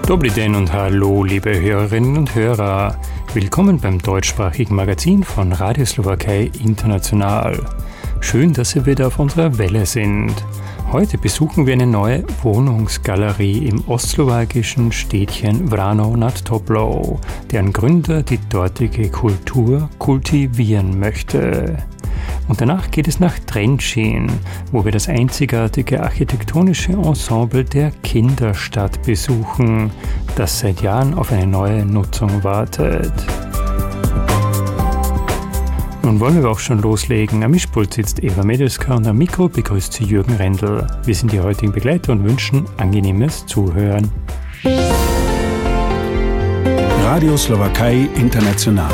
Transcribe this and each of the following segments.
Dobry den und hallo, liebe Hörerinnen und Hörer. Willkommen beim deutschsprachigen Magazin von Radio Slowakei International. Schön, dass Sie wieder auf unserer Welle sind. Heute besuchen wir eine neue Wohnungsgalerie im ostslowakischen Städtchen Vrano nad Topľou, deren Gründer die dortige Kultur kultivieren möchte. Und danach geht es nach Trenčín, wo wir das einzigartige architektonische Ensemble der Kinderstadt besuchen, das seit Jahren auf eine neue Nutzung wartet. Nun wollen wir aber auch schon loslegen. Am Mischpult sitzt Eva Medelska und am Mikro begrüßt sie Jürgen Rendl. Wir sind die heutigen Begleiter und wünschen angenehmes Zuhören. Radio Slowakei International.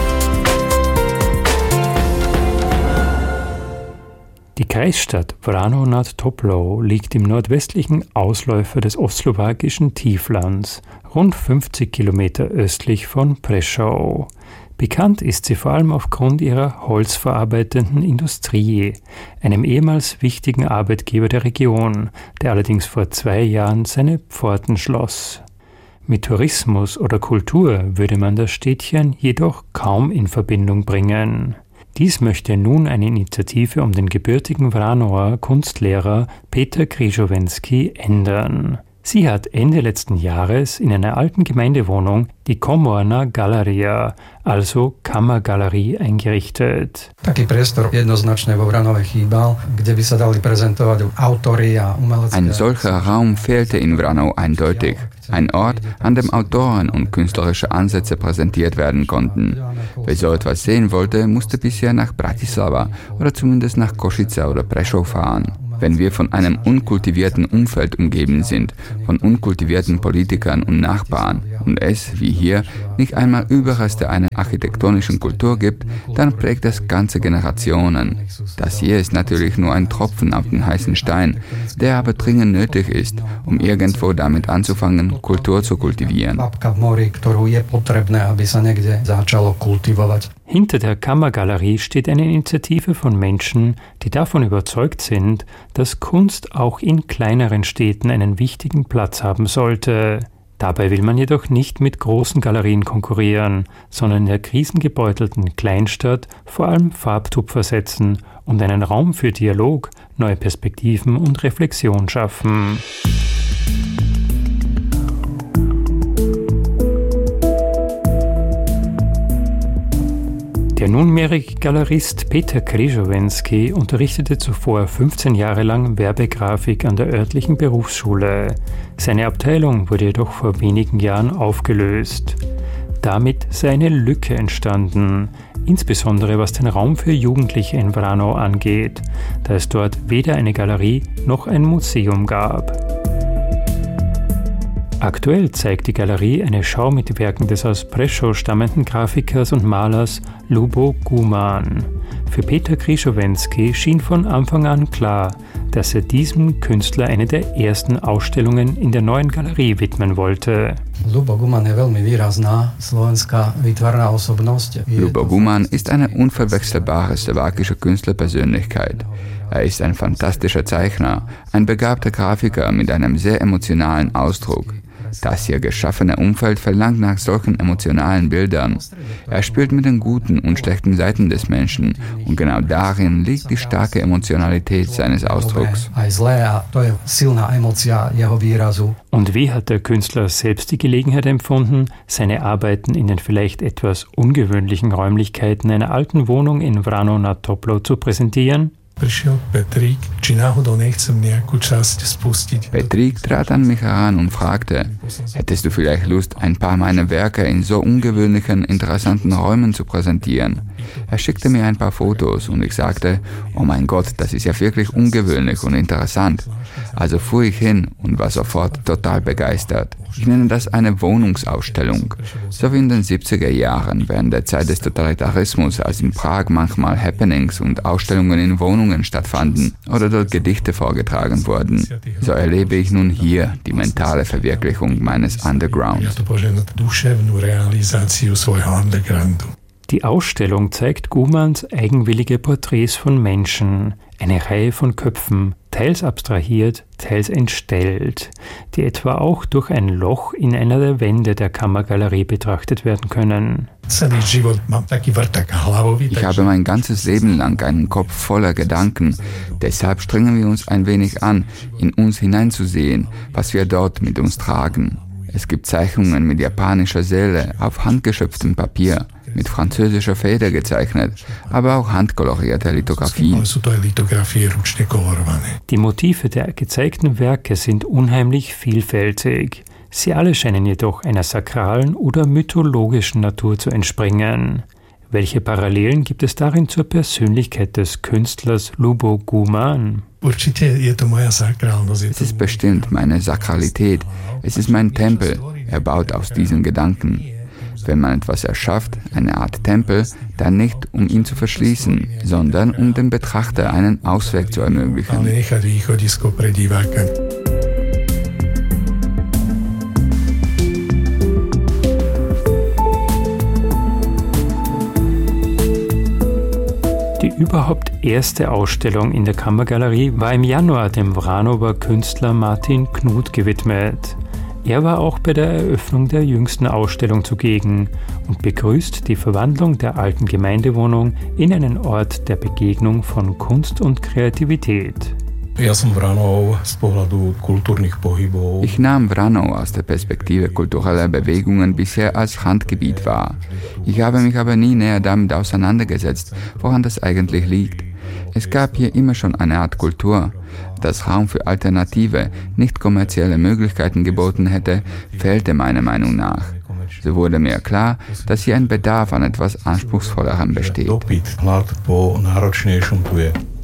Die Kreisstadt Vrano nad Topľou liegt im nordwestlichen Ausläufer des ostslowakischen Tieflands, rund 50 Kilometer östlich von Prešov. Bekannt ist sie vor allem aufgrund ihrer holzverarbeitenden Industrie, einem ehemals wichtigen Arbeitgeber der Region, der allerdings vor 2 Jahren seine Pforten schloss. Mit Tourismus oder Kultur würde man das Städtchen jedoch kaum in Verbindung bringen. Dies möchte nun eine Initiative um den gebürtigen Vranoer Kunstlehrer Peter Križovensky ändern. Sie hat Ende letzten Jahres in einer alten Gemeindewohnung die Komorná galeria, also Kammergalerie, eingerichtet. Taký priestor jednoznačne vo Vranove chýbal, kde by sa dali prezentovať autory a umelecké. Ein solcher Raum fehlte in Vrano eindeutig. Ein Ort, an dem Autoren und künstlerische Ansätze präsentiert werden konnten. Wer so etwas sehen wollte, musste bisher nach Bratislava oder zumindest nach Košice oder Prešov fahren. Wenn wir von einem unkultivierten Umfeld umgeben sind, von unkultivierten Politikern und Nachbarn und es, wie hier, nicht einmal Überreste einer architektonischen Kultur gibt, dann prägt das ganze Generationen. Das hier ist natürlich nur ein Tropfen auf den heißen Stein, der aber dringend nötig ist, um irgendwo damit anzufangen, Kultur zu kultivieren. Hinter der Kammergalerie steht eine Initiative von Menschen, die davon überzeugt sind, dass Kunst auch in kleineren Städten einen wichtigen Platz haben sollte. Dabei will man jedoch nicht mit großen Galerien konkurrieren, sondern in der krisengebeutelten Kleinstadt vor allem Farbtupfer setzen und einen Raum für Dialog, neue Perspektiven und Reflexion schaffen. Der nunmehrige Galerist Peter Križovensky unterrichtete zuvor 15 Jahre lang Werbegrafik an der örtlichen Berufsschule. Seine Abteilung wurde jedoch vor wenigen Jahren aufgelöst. Damit sei eine Lücke entstanden, insbesondere was den Raum für Jugendliche in Vrano angeht, da es dort weder eine Galerie noch ein Museum gab. Aktuell zeigt die Galerie eine Schau mit Werken des aus Prešov stammenden Grafikers und Malers Ľubo Guman. Für Peter Križovensky schien von Anfang an klar, dass er diesem Künstler eine der ersten Ausstellungen in der neuen Galerie widmen wollte. Ľubo Guman ist eine unverwechselbare slowakische Künstlerpersönlichkeit. Er ist ein fantastischer Zeichner, ein begabter Grafiker mit einem sehr emotionalen Ausdruck. Das hier geschaffene Umfeld verlangt nach solchen emotionalen Bildern. Er spielt mit den guten und schlechten Seiten des Menschen und genau darin liegt die starke Emotionalität seines Ausdrucks. Und wie hat der Künstler selbst die Gelegenheit empfunden, seine Arbeiten in den vielleicht etwas ungewöhnlichen Räumlichkeiten einer alten Wohnung in Vrano nad Topľou zu präsentieren? Petrík trat an mich heran und fragte, hättest du vielleicht Lust, ein paar meiner Werke in so ungewöhnlichen, interessanten Räumen zu präsentieren? Er schickte mir ein paar Fotos und ich sagte, oh mein Gott, das ist ja wirklich ungewöhnlich und interessant. Also fuhr ich hin und war sofort total begeistert. Ich nenne das eine Wohnungsausstellung. So wie in den 70er Jahren während der Zeit des Totalitarismus, als in Prag manchmal Happenings und Ausstellungen in Wohnungen stattfanden oder dort Gedichte vorgetragen wurden. So erlebe ich nun hier die mentale Verwirklichung meines Underground. Die Ausstellung zeigt Gumans eigenwillige Porträts von Menschen, eine Reihe von Köpfen, teils abstrahiert, teils entstellt, die etwa auch durch ein Loch in einer der Wände der Kammergalerie betrachtet werden können. Ich habe mein ganzes Leben lang einen Kopf voller Gedanken. Deshalb strengen wir uns ein wenig an, in uns hineinzusehen, was wir dort mit uns tragen. Es gibt Zeichnungen mit japanischer Seele auf handgeschöpftem Papier, mit französischer Feder gezeichnet, aber auch handkolorierte Lithografien. Die Motive der gezeigten Werke sind unheimlich vielfältig. Sie alle scheinen jedoch einer sakralen oder mythologischen Natur zu entspringen. Welche Parallelen gibt es darin zur Persönlichkeit des Künstlers Lubo Guman? Es ist bestimmt meine Sakralität. Es ist mein Tempel, erbaut aus diesen Gedanken. Wenn man etwas erschafft, eine Art Tempel, dann nicht, um ihn zu verschließen, sondern um dem Betrachter einen Ausweg zu ermöglichen. Die überhaupt erste Ausstellung in der Kammergalerie war im Januar dem Vranower Künstler Martin Knuth gewidmet. Er war auch bei der Eröffnung der jüngsten Ausstellung zugegen und begrüßt die Verwandlung der alten Gemeindewohnung in einen Ort der Begegnung von Kunst und Kreativität. Ich nahm Vranow aus der Perspektive kultureller Bewegungen bisher als Randgebiet wahr. Ich habe mich aber nie näher damit auseinandergesetzt, woran das eigentlich liegt. Es gab hier immer schon eine Art Kultur. Dass Raum für alternative, nicht kommerzielle Möglichkeiten geboten hätte, fehlte meiner Meinung nach. So wurde mir klar, dass hier ein Bedarf an etwas Anspruchsvollerem besteht.